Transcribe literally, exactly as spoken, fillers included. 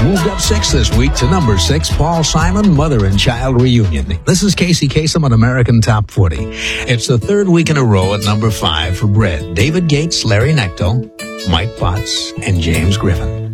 moved up six this week to number six. Paul Simon, Mother and Child Reunion. This is Casey Kasem on American Top forty. It's the third week in a row at number five for Bread. David Gates, Larry Necto, Mike Potts, and James Griffin.